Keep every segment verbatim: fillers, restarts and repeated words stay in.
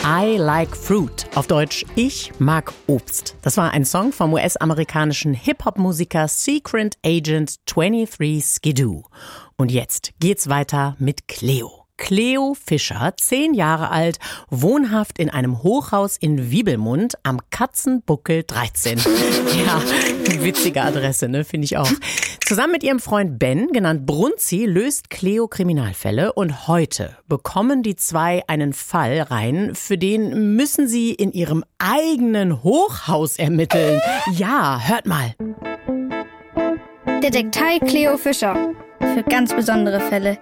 I Like Fruit. Auf Deutsch, ich mag Obst. Das war ein Song vom U S-amerikanischen Hip-Hop-Musiker Secret Agent dreiundzwanzig Skidoo. Und jetzt geht's weiter mit Cleo. Cleo Fischer, zehn Jahre alt, wohnhaft in einem Hochhaus in Wiebelmund am Katzenbuckel dreizehn. Ja, witzige Adresse, ne, finde ich auch. Zusammen mit ihrem Freund Ben, genannt Brunzi, löst Cleo Kriminalfälle und heute bekommen die zwei einen Fall rein, für den müssen sie in ihrem eigenen Hochhaus ermitteln. Ja, hört mal. Detektei Cleo Fischer. Für ganz besondere Fälle.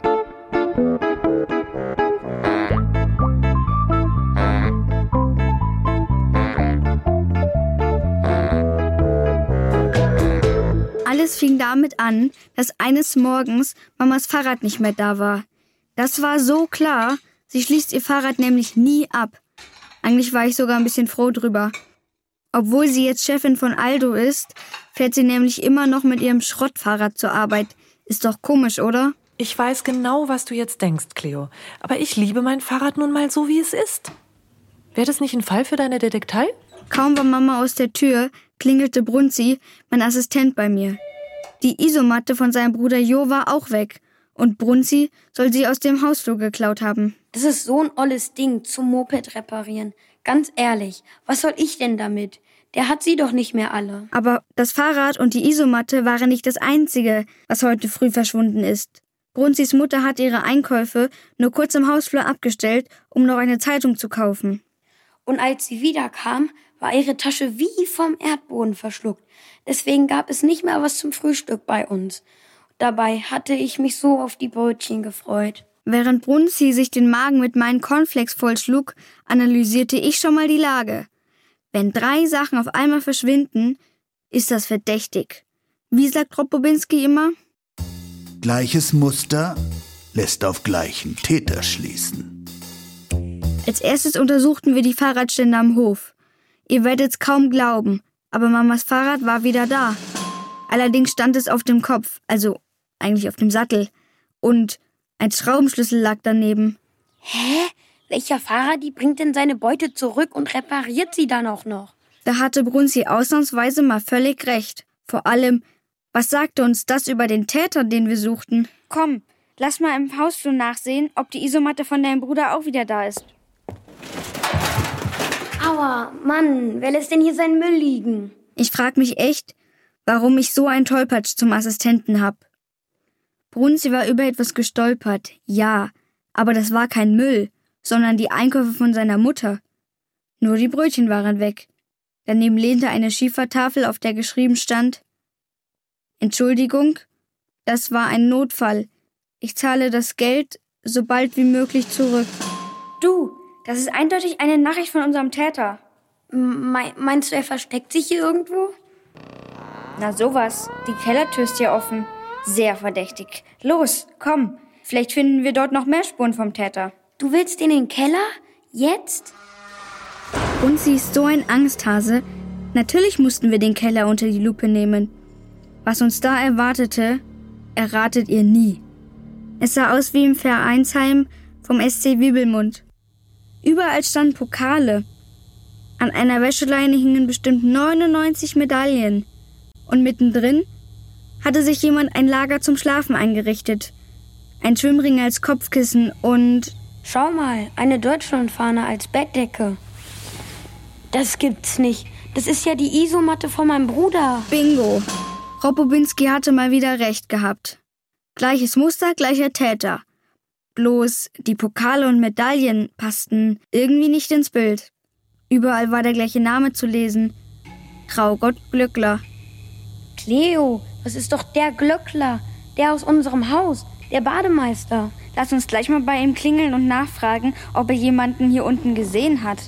Alles fing damit an, dass eines Morgens Mamas Fahrrad nicht mehr da war. Das war so klar, sie schließt ihr Fahrrad nämlich nie ab. Eigentlich war ich sogar ein bisschen froh drüber. Obwohl sie jetzt Chefin von Aldo ist, fährt sie nämlich immer noch mit ihrem Schrottfahrrad zur Arbeit. Ist doch komisch, oder? Ich weiß genau, was du jetzt denkst, Cleo. Aber ich liebe mein Fahrrad nun mal so, wie es ist. Wäre das nicht ein Fall für deine Detektei? Kaum war Mama aus der Tür, klingelte Brunzi, mein Assistent, bei mir. Die Isomatte von seinem Bruder Jo war auch weg. Und Brunzi soll sie aus dem Hausflur geklaut haben. Das ist so ein olles Ding zum Moped reparieren. Ganz ehrlich, was soll ich denn damit? Der hat sie doch nicht mehr alle. Aber das Fahrrad und die Isomatte waren nicht das Einzige, was heute früh verschwunden ist. Brunzis Mutter hat ihre Einkäufe nur kurz im Hausflur abgestellt, um noch eine Zeitung zu kaufen. Und als sie wiederkam, war ihre Tasche wie vom Erdboden verschluckt. Deswegen gab es nicht mehr was zum Frühstück bei uns. Dabei hatte ich mich so auf die Brötchen gefreut. Während Brunzi sich den Magen mit meinen Cornflakes vollschlug, analysierte ich schon mal die Lage. Wenn drei Sachen auf einmal verschwinden, ist das verdächtig. Wie sagt Robobinski immer? Gleiches Muster lässt auf gleichen Täter schließen. Als erstes untersuchten wir die Fahrradstände am Hof. Ihr werdet's kaum glauben, aber Mamas Fahrrad war wieder da. Allerdings stand es auf dem Kopf, also eigentlich auf dem Sattel. Und ein Schraubenschlüssel lag daneben. Hä? Welcher Fahrer, die bringt denn seine Beute zurück und repariert sie dann auch noch? Da hatte Brunzi ausnahmsweise mal völlig recht. Vor allem, was sagte uns das über den Täter, den wir suchten? Komm, lass mal im Hausflur nachsehen, ob die Isomatte von deinem Bruder auch wieder da ist. Aua, Mann, wer lässt denn hier seinen Müll liegen? Ich frag mich echt, warum ich so einen Tollpatsch zum Assistenten hab. Brunzi war über etwas gestolpert, ja, aber das war kein Müll, sondern die Einkäufe von seiner Mutter. Nur die Brötchen waren weg. Daneben lehnte eine Schiefertafel, auf der geschrieben stand: Entschuldigung, das war ein Notfall. Ich zahle das Geld so bald wie möglich zurück. Du, das ist eindeutig eine Nachricht von unserem Täter. Me- meinst du, er versteckt sich hier irgendwo? Na sowas, die Kellertür ist ja offen. Sehr verdächtig. Los, komm, vielleicht finden wir dort noch mehr Spuren vom Täter. Du willst in den Keller? Jetzt? Und sie ist so ein Angsthase. Natürlich mussten wir den Keller unter die Lupe nehmen. Was uns da erwartete, erratet ihr nie. Es sah aus wie im Vereinsheim vom S C Wiebelmund. Überall standen Pokale. An einer Wäscheleine hingen bestimmt neunundneunzig Medaillen. Und mittendrin hatte sich jemand ein Lager zum Schlafen eingerichtet. Ein Schwimmring als Kopfkissen und... Schau mal, eine Deutschlandfahne als Bettdecke. Das gibt's nicht. Das ist ja die Isomatte von meinem Bruder. Bingo. Robobinski hatte mal wieder recht gehabt. Gleiches Muster, gleicher Täter. Bloß die Pokale und Medaillen passten irgendwie nicht ins Bild. Überall war der gleiche Name zu lesen. Traugott Glöckler. Cleo, das ist doch der Glöckler, der aus unserem Haus, der Bademeister. Lass uns gleich mal bei ihm klingeln und nachfragen, ob er jemanden hier unten gesehen hat.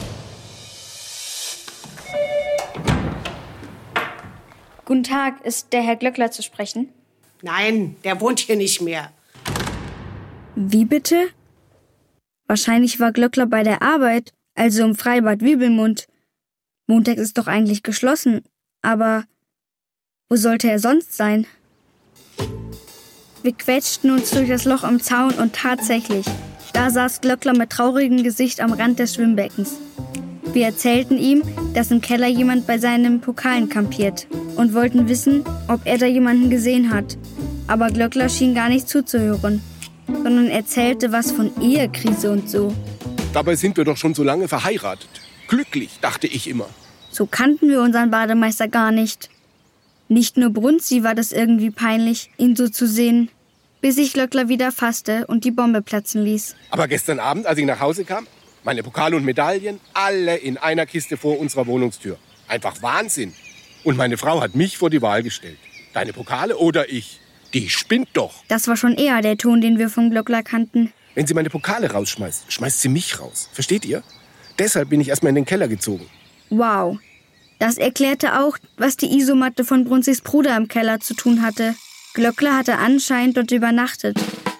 Guten Tag, ist der Herr Glöckler zu sprechen? Nein, der wohnt hier nicht mehr. Wie bitte? Wahrscheinlich war Glöckler bei der Arbeit, also im Freibad Wiebelmund. Montags ist doch eigentlich geschlossen, aber wo sollte er sonst sein? Wir quetschten uns durch das Loch im Zaun und tatsächlich, da Da saß Glöckler mit traurigem Gesicht am Rand des Schwimmbeckens. Wir erzählten ihm, dass im Keller jemand bei seinen Pokalen kampiert und wollten wissen, ob er da jemanden gesehen hat. Aber Glöckler schien gar nicht zuzuhören, sondern erzählte was von Ehekrise und so. Dabei sind wir doch schon so lange verheiratet. Glücklich, dachte ich immer. So kannten wir unseren Bademeister gar nicht. Nicht nur Brunzi war das irgendwie peinlich, ihn so zu sehen, bis sich Glöckler wieder fasste und die Bombe platzen ließ. Aber gestern Abend, als ich nach Hause kam, meine Pokale und Medaillen, alle in einer Kiste vor unserer Wohnungstür. Einfach Wahnsinn. Und meine Frau hat mich vor die Wahl gestellt. Deine Pokale oder ich? Die spinnt doch. Das war schon eher der Ton, den wir von Glöckler kannten. Wenn sie meine Pokale rausschmeißt, schmeißt sie mich raus. Versteht ihr? Deshalb bin ich erstmal in den Keller gezogen. Wow. Das erklärte auch, was die Isomatte von Brunzis Bruder im Keller zu tun hatte. Glöckler hatte anscheinend dort übernachtet.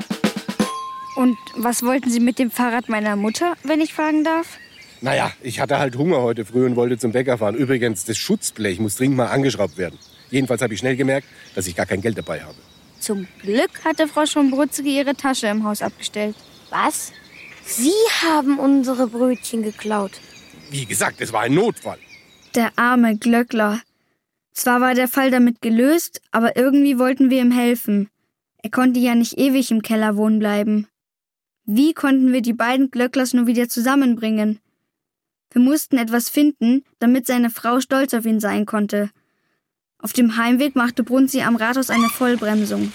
Und was wollten Sie mit dem Fahrrad meiner Mutter, wenn ich fragen darf? Naja, ich hatte halt Hunger heute früh und wollte zum Bäcker fahren. Übrigens, das Schutzblech muss dringend mal angeschraubt werden. Jedenfalls habe ich schnell gemerkt, dass ich gar kein Geld dabei habe. Zum Glück hatte Frau Schombruzke ihre Tasche im Haus abgestellt. Was? Sie haben unsere Brötchen geklaut. Wie gesagt, es war ein Notfall. Der arme Glöckler. Zwar war der Fall damit gelöst, aber irgendwie wollten wir ihm helfen. Er konnte ja nicht ewig im Keller wohnen bleiben. Wie konnten wir die beiden Glöcklers nur wieder zusammenbringen? Wir mussten etwas finden, damit seine Frau stolz auf ihn sein konnte. Auf dem Heimweg machte Brunzi am Rathaus eine Vollbremsung.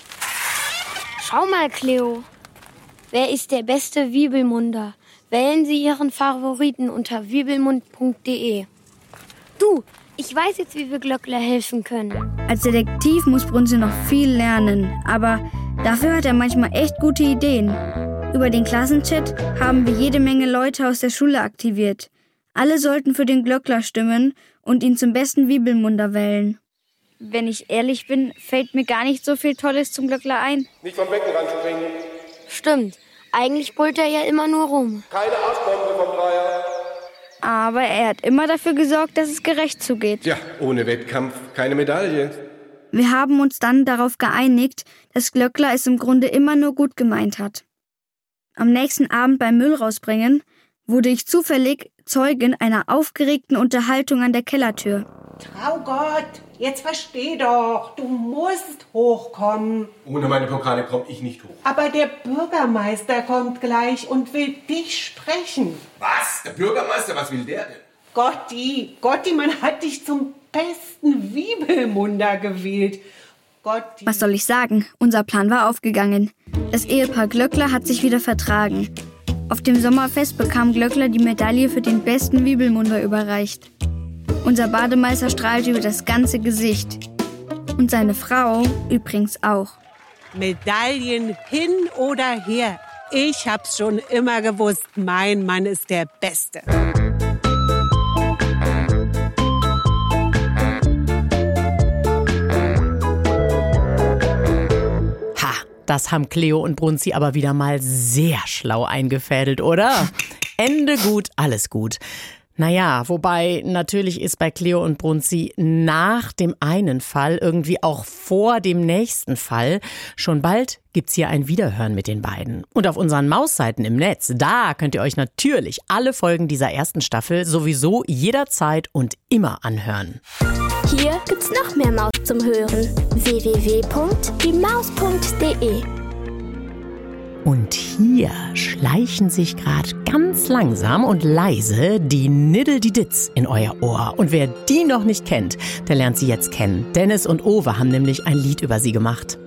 Schau mal, Cleo. Wer ist der beste Wiebelmunder? Wählen Sie Ihren Favoriten unter wiebelmund punkt de. Du, ich weiß jetzt, wie wir Glöckler helfen können. Als Detektiv muss Brunzi noch viel lernen, aber dafür hat er manchmal echt gute Ideen. Über den Klassenchat haben wir jede Menge Leute aus der Schule aktiviert. Alle sollten für den Glöckler stimmen und ihn zum besten Wiebelmunder wählen. Wenn ich ehrlich bin, fällt mir gar nicht so viel Tolles zum Glöckler ein. Nicht vom Beckenrand springen. Stimmt. Eigentlich brüllt er ja immer nur rum. Keine Arschbombe vom Dreier. Aber er hat immer dafür gesorgt, dass es gerecht zugeht. Ja, ohne Wettkampf keine Medaille. Wir haben uns dann darauf geeinigt, dass Glöckler es im Grunde immer nur gut gemeint hat. Am nächsten Abend beim Müll rausbringen wurde ich zufällig Zeugin einer aufgeregten Unterhaltung an der Kellertür. Traugott, jetzt versteh doch, du musst hochkommen. Ohne meine Pokale komme ich nicht hoch. Aber der Bürgermeister kommt gleich und will dich sprechen. Was? Der Bürgermeister? Was will der denn? Gotti, Gotti, man hat dich zum besten Wiebelmunder gewählt. Gotti. Was soll ich sagen? Unser Plan war aufgegangen. Das Ehepaar Glöckler hat sich wieder vertragen. Auf dem Sommerfest bekam Glöckler die Medaille für den besten Wiebelmunder überreicht. Unser Bademeister strahlte über das ganze Gesicht. Und seine Frau übrigens auch. Medaillen hin oder her. Ich hab's schon immer gewusst, mein Mann ist der Beste. Ha, das haben Cleo und Brunzi aber wieder mal sehr schlau eingefädelt, oder? Ende gut, alles gut. Naja, wobei natürlich ist bei Cleo und Brunzi nach dem einen Fall irgendwie auch vor dem nächsten Fall. Schon bald gibt's hier ein Wiederhören mit den beiden. Und auf unseren Mausseiten im Netz, da könnt ihr euch natürlich alle Folgen dieser ersten Staffel sowieso jederzeit und immer anhören. Hier gibt's noch mehr Maus zum Hören. w w w punkt die maus punkt de. Und hier schleichen sich gerade ganz langsam und leise die Niddle-die-Ditz in euer Ohr. Und wer die noch nicht kennt, der lernt sie jetzt kennen. Dennis und Owe haben nämlich ein Lied über sie gemacht.